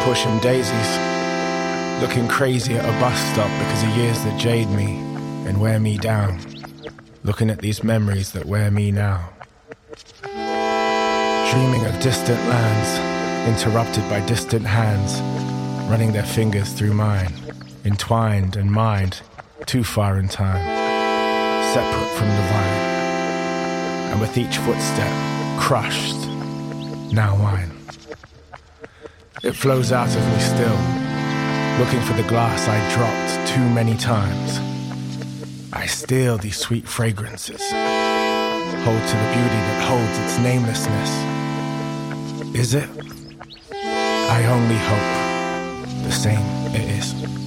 pushing daisies, looking crazy at a bus stop because of years that jade me and wear me down, looking at these memories that wear me now. Dreaming of distant lands, interrupted by distant hands, running their fingers through mine, entwined and mined, too far in time, separate from the vine. And with each footstep, crushed, now mine. It flows out of me still, looking for the glass I dropped too many times. I steal these sweet fragrances, hold to the beauty that holds its namelessness. Is it? I only hope the same it is.